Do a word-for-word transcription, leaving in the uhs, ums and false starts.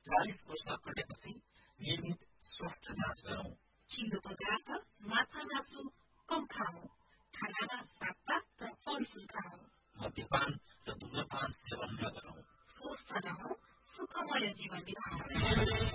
चालीस वर्ष कटेपछि नियमित स्वास्थ्य जाँच गरौं। चिल्लो पदार्थ, माछा मासु कम खाऊ। खानामा सागपात र फलफूल खाऊ। मद्यपान र धूम्रपान सेवन नगरौं। स्वस्थ रहौं, सुखमय जीवन बिताऊ।